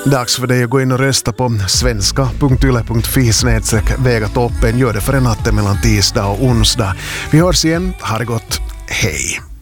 Dags för dig att gå in och rösta på svenska.yle.fi/Vega toppen. Gör det för en natten mellan tisdag och onsdag. Vi hörs igen. Ha det gott. Hej!